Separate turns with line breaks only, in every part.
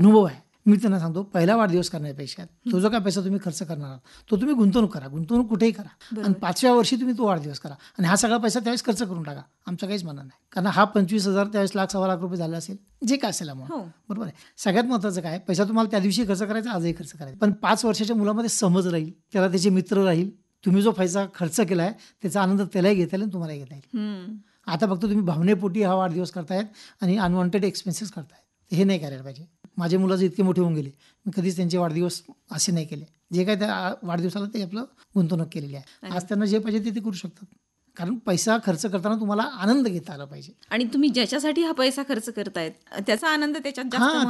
अनुभव आहे. मी त्यांना सांगतो, पहिला वाढदिवस करण्यापेक्षा तो जो काय पैसा तुम्ही खर्च करणार आहात तो तुम्ही गुंतवणूक करा, गुंतवणूक कुठेही करा, आणि 5व्या वर्षी तुम्ही तो वाढदिवस करा आणि हा सगळा पैसा त्यावेळेस खर्च करून टाका. आमचं काहीच म्हणणं नाही, कारण हा 25,000 त्यावेळेस लाख, 1.25 लाख रुपये झाले असेल, जे काय असेल अमाऊंट. बरोबर आहे. सगळ्यात महत्त्वाचं काय, पैसा तुम्हाला त्या दिवशी खर्च करायचा, आजही खर्च करायचा, पण 5 वर्षाच्या मुलामध्ये समज राहील, त्याला त्याचे मित्र राहील, तुम्ही जो पैसा खर्च केला आहे त्याचा आनंद त्यालाही घेता येईल आणि तुम्हालाही घेता येईल. आता फक्त तुम्ही भावनेपोटी हा वाढदिवस करतायत आणि अनवॉन्टेड एक्सपेन्सेस करतायत, हे नाही करायला पाहिजे. माझे मुलं जे इतके मोठे होऊन गेले, मी कधीच त्यांचे वाढदिवस असे नाही केले. जे काय त्या वाढदिवसाला ते आपलं गुंतवणूक केलेली आहे. आज त्यांना जे पाहिजे ते करू शकतात, कारण पैसा खर्च करताना तुम्हाला आनंद घेता आला पाहिजे.
आणि तुम्ही ज्याच्यासाठी हा पैसा खर्च करतायत त्याचा आनंद त्याच्यात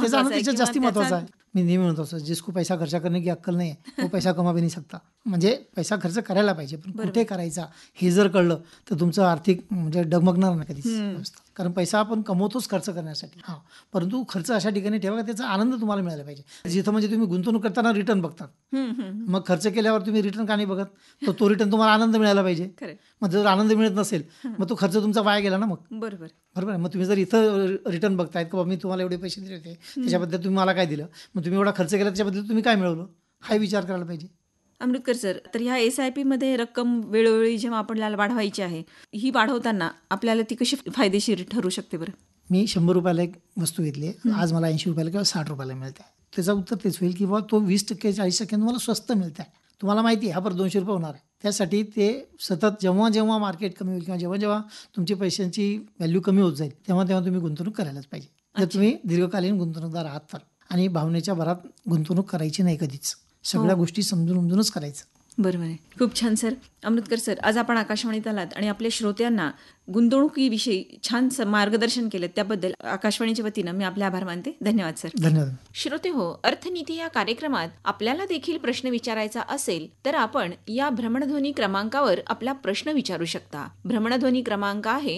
जास्त महत्वाचा आहे. मी नेहमी म्हणतो असं, जिसको पैसा खर्च करणे की अक्कल नाही आहे तो पैसा कमा भी नाही सकता. म्हणजे पैसा खर्च करायला पाहिजे, पण कुठे करायचा हे जर कळलं तर तुमचं आर्थिक म्हणजे डगमगणार नाही कधीच. कारण पैसा आपण कमवतोच खर्च करण्यासाठी, परंतु खर्च अशा ठिकाणी ठेवा का त्याचा आनंद तुम्हाला मिळाला पाहिजे. जिथं म्हणजे तुम्ही गुंतवणूक करताना रिटर्न बघतात, मग खर्च केल्यावर तुम्ही रिटर्न का नाही बघत, तर तो रिटर्न तुम्हाला आनंद मिळाला पाहिजे. मग जर आनंद मिळत नसेल मग तो खर्च तुमचा वाया गेला ना. मग बरोबर आहे. मग तुम्ही जर इथं रिटर्न बघतायत की बाबा मी तुम्हाला एवढे पैसे दिले होते, त्याच्याबद्दल तुम्ही मला काय दिलं, मग तुम्ही एवढा खर्च केला त्याच्याबद्दल तुम्ही काय मिळवलं, हा विचार करायला पाहिजे.
अमृतकर सर, तर ह्या SIP मध्ये रक्कम वेळोवेळी जेव्हा आपल्याला वाढवायची आहे, ही वाढवताना आपल्याला ती कशी फायदेशीर ठरू शकते बरं?
मी 100 रुपयाला एक वस्तू घेतली, आज मला 80 रुपयाला किंवा 60 रुपयाला मिळते. त्याचं उत्तर तेच होईल की बाबा तो 20% 40% तुम्हाला स्वस्त मिळत आहे. तुम्हाला माहिती आहे हा परत 200 रुपये होणार आहे. त्यासाठी ते सतत जेव्हा जेव्हा मार्केट कमी होईल किंवा जेव्हा जेव्हा तुमची पैशांची व्हॅल्यू कमी होत जाईल तेव्हा तेव्हा तुम्ही गुंतवणूक करायलाच पाहिजे, जर तुम्ही दीर्घकालीन गुंतवणूकदार आहात तर. आणि भावनेच्या भरात गुंतवणूक करायची नाही कधीच, सगळ्या गोष्टी समजून उमजूनच करायचं.
बरोबर आहे. खूप छान सर. अमृतकर सर, आज आपण आकाशवाणीत आलात आणि आपल्या श्रोत्यांना गुंतवणुकीविषयी छान मार्गदर्शन केलं, त्याबद्दल आकाशवाणीच्या वतीनं मी आपले आभार मानते. धन्यवाद सर.
धन्यवाद.
श्रोते हो, अर्थनीती या कार्यक्रमात आपल्याला देखील प्रश्न विचारायचा असेल तर आपण या भ्रमणध्वनी क्रमांकावर आपला प्रश्न विचारू शकता. भ्रमणध्वनी क्रमांक आहे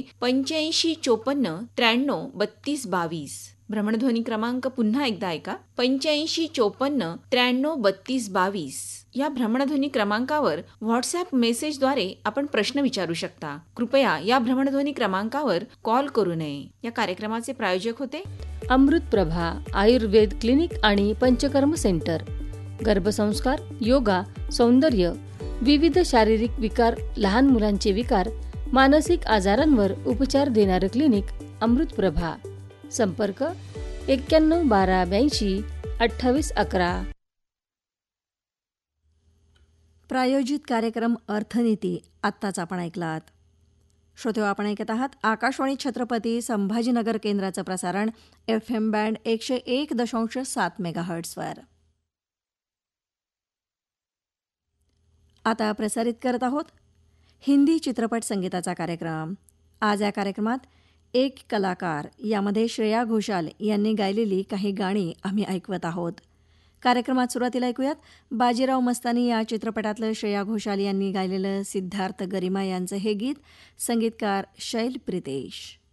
8554 93 32 22. भ्रमणध्वनी क्रमांक पुन्हा एकदा ऐका, 8554 93 32 22. या भ्रमणध्वनी क्रमांकावर व्हॉट्सअप मेसेजद्वारे आपण प्रश्न विचारू शकता. कृपया या भ्रमणध्वनी क्रमांकावर कॉल करू नये. या कार्यक्रमाचे प्रायोजक होते
अमृतप्रभा आयुर्वेद क्लिनिक आणि पंचकर्म सेंटर. गर्भसंस्कार, योगा, सौंदर्य, विविध शारीरिक विकार, लहान मुलांचे विकार, मानसिक आजारांवर उपचार देणारे क्लिनिक अमृतप्रभा. संपर्क 91 12 82 28 11.
प्रायोजित कार्यक्रम अर्थनीती आत्ताच आपण ऐकलात. श्रोते, आपण ऐकत आहात आकाशवाणी छत्रपती संभाजीनगर केंद्राचं प्रसारण FM बँड 101.7 मेगाहर्ट्झवर. आता प्रसारित करत आहोत हिंदी चित्रपट संगीताचा कार्यक्रम. आज या कार्यक्रमात एक कलाकार यामध्ये श्रेया घोषाल यांनी गायलेली काही गाणी आम्ही ऐकवत आहोत. कार्यक्रमात सुरुवातीला ऐकूयात बाजीराव मस्तानी या चित्रपटातलं श्रेया घोषाल यांनी गायलेलं सिद्धार्थ गरिमा यांचं हे गीत, संगीतकार शैल प्रितेश.